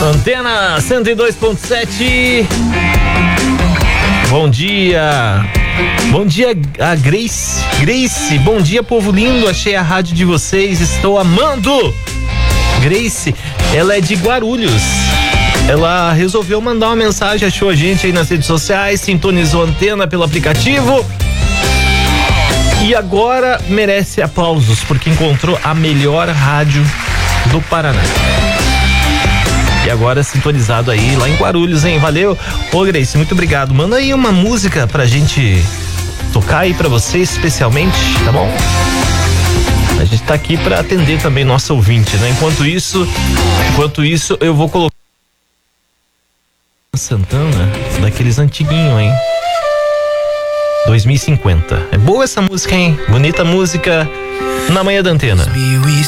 Antena 102.7. Bom dia. Bom dia a Grace. Grace, bom dia, povo lindo. Achei a rádio de vocês, estou amando. Grace, ela é de Guarulhos. Ela resolveu mandar uma mensagem, achou a gente aí nas redes sociais, sintonizou a Antena pelo aplicativo e agora merece aplausos porque encontrou a melhor rádio do Paraná. E agora sintonizado aí lá em Guarulhos, hein? Valeu. Ô, Grace, muito obrigado. Manda aí uma música pra gente tocar aí pra você especialmente, tá bom? A gente tá aqui pra atender também nosso ouvinte, né? Enquanto isso eu vou colocar Santana, daqueles antiguinhos, hein? 2050. É boa essa música, hein? Bonita música na manhã da Antena.